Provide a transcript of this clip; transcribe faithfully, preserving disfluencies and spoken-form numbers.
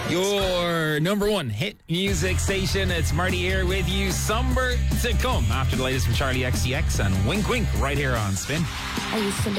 Your number one hit music station. It's Marty here with you. Somber to come after the latest from Charlie X C X and Wink Wink right here on Spin. I used to